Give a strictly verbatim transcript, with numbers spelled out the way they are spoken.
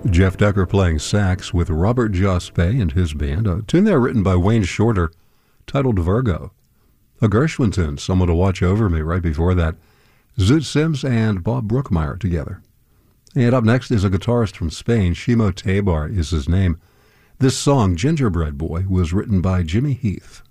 Jeff Decker playing sax with Robert Jospe and his band, a tune there written by Wayne Shorter titled Virgo. A Gershwin tune, Someone to Watch Over Me, right before that. Zoot Sims and Bob Brookmeyer together. And up next is a guitarist from Spain, Shimo Tabar is his name. This song, Gingerbread Boy, was written by Jimmy Heath.